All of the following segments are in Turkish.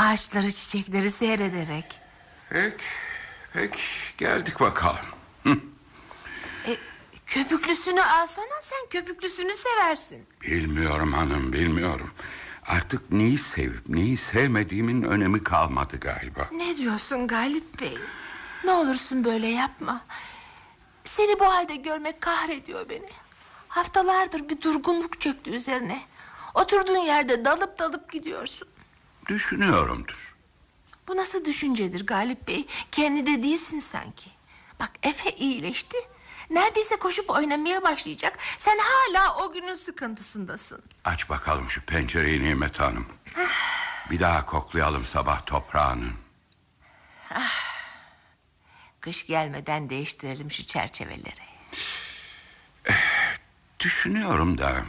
Ağaçları, çiçekleri seyrederek. Peki, geldik bakalım. Köpüklüsünü alsana, sen köpüklüsünü seversin. Bilmiyorum hanım, bilmiyorum. Artık neyi sevip neyi sevmediğimin önemi kalmadı galiba. Ne diyorsun Galip Bey? Ne olursun böyle yapma. Seni bu halde görmek kahrediyor beni. Haftalardır bir durgunluk çöktü üzerine. Oturduğun yerde dalıp dalıp gidiyorsun. Düşünüyorumdur. Bu nasıl düşüncedir Galip Bey? Kendi de değilsin sanki. Bak Efe iyileşti. Neredeyse koşup oynamaya başlayacak. Sen hala o günün sıkıntısındasın. Aç bakalım şu pencereyi Nimet Hanım. Bir daha koklayalım sabah toprağını. Kış gelmeden değiştirelim şu çerçeveleri. Düşünüyorum da...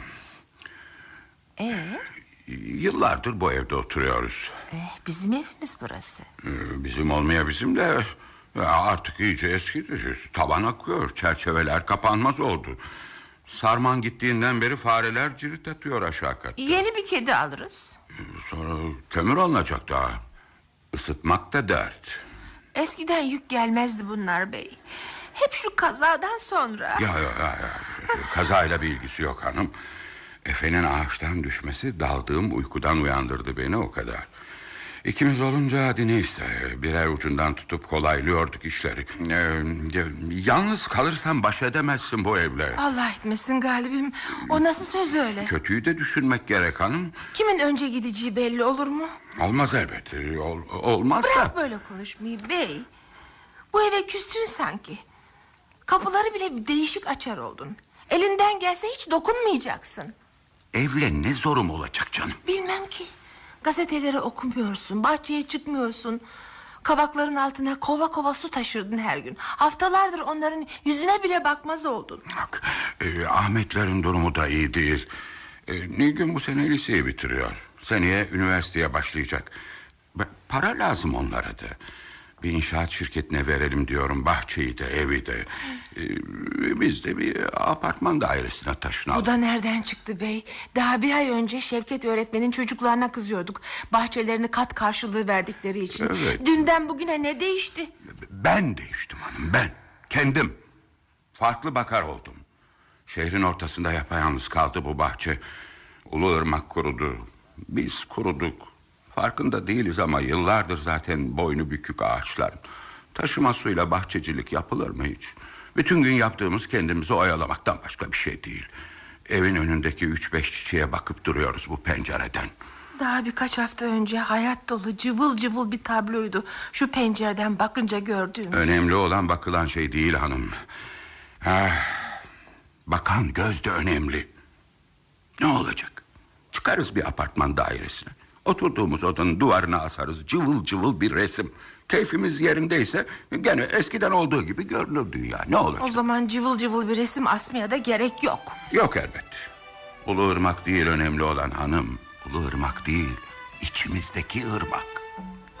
Yıllardır bu evde oturuyoruz. Bizim evimiz burası. Bizim olmaya bizim de... Artık iyice eskidi. Tavan akıyor, çerçeveler kapanmaz oldu. Sarman gittiğinden beri fareler cirit atıyor aşağı katta. Yeni bir kedi alırız. Sonra kömür alınacak daha. Isıtmak da dert. Eskiden yük gelmezdi bunlar bey. Hep şu kazadan sonra. Ya. Kazayla bir ilgisi yok hanım. Efe'nin ağaçtan düşmesi daldığım uykudan uyandırdı beni, o kadar. İkimiz olunca hadi neyse, birer ucundan tutup kolaylıyorduk işleri. Yalnız kalırsan baş edemezsin bu evle. Allah etmesin Galibim. O nasıl söz öyle? Kötüyü de düşünmek gerek hanım. Kimin önce gideceği belli olur mu? Olmaz elbette. Olmaz Bırak da. böyle konuşmayı bey. Bu eve küstün sanki. Kapıları bile bir değişik açar oldun. Elinden gelse hiç dokunmayacaksın. Evle ne zorum olacak canım? Bilmem ki. Gazeteleri okumuyorsun, bahçeye çıkmıyorsun. Kabakların altına kova kova su taşırdın her gün. Haftalardır onların yüzüne bile bakmaz oldun. Bak, Ahmetlerin durumu da iyi değil. Nilgün bu sene liseyi bitiriyor. Seneye üniversiteye başlayacak. Para lazım onlara da. Bir inşaat şirketine verelim diyorum, bahçeyi de evi de. Biz de bir apartman dairesine taşınalım. Bu da nereden çıktı bey? Daha bir ay önce Şevket öğretmenin çocuklarına kızıyorduk. Bahçelerini kat karşılığı verdikleri için. Evet. Dünden bugüne ne değişti? Ben değiştim hanım, ben. Kendim. Farklı bakar oldum. Şehrin ortasında yapayalnız kaldı bu bahçe. Uluırmak kurudu. Biz kuruduk. Farkında değiliz ama yıllardır zaten boynu bükük ağaçlar. Taşıma suyla bahçecilik yapılır mı hiç? Bütün gün yaptığımız kendimizi oyalamaktan başka bir şey değil. Evin önündeki 3-5 çiçeğe bakıp duruyoruz bu pencereden. Daha birkaç hafta önce hayat dolu cıvıl cıvıl bir tabloydu şu pencereden bakınca gördüğümüz. Önemli olan bakılan şey değil hanım. Bakan göz de önemli. Ne olacak? Çıkarız bir apartman dairesine. Oturduğumuz odanın duvarına asarız cıvıl cıvıl bir resim. Keyfimiz yerindeyse gene eskiden olduğu gibi görünür dünya. Ne olacak? O zaman cıvıl cıvıl bir resim asmaya da gerek yok. Yok elbet. Uluırmak değil önemli olan hanım. Uluırmak değil, içimizdeki ırmak.